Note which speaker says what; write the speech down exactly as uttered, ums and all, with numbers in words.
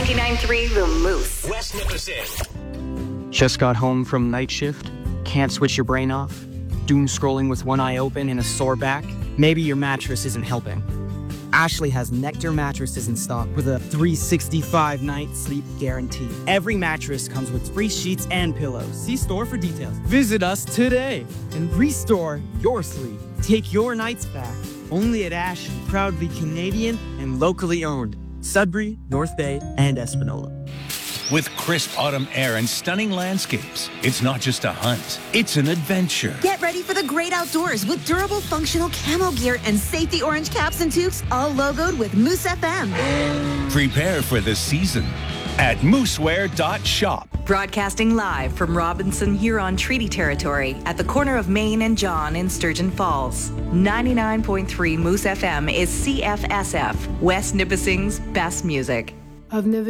Speaker 1: ninety-nine point three The Moose.
Speaker 2: West Nipissing.
Speaker 3: Just got home from night shift? Can't switch your brain off? Doom scrolling with one eye open and a sore back? Maybe your mattress isn't helping. Ashley has Nectar mattresses in stock with a three sixty-five night sleep guarantee. Every mattress comes with free sheets and pillows. See store for details. Visit us today and restore your sleep. Take your nights back. Only at Ashley. Proudly Canadian and locally owned. Sudbury, North Bay, and Espanola.
Speaker 2: With crisp autumn air and stunning landscapes, it's not just a hunt, it's an adventure.
Speaker 4: Get ready for the great outdoors with durable, functional camo gear and safety orange caps and toques, all logoed with Moose F M.
Speaker 2: Prepare for the season at moosewear dot shop.
Speaker 1: Broadcasting live from Robinson Huron Treaty Territory at the corner of Main and John in Sturgeon Falls. ninety-nine point three Moose F M is C F S F, West Nipissing's best music.
Speaker 5: I've never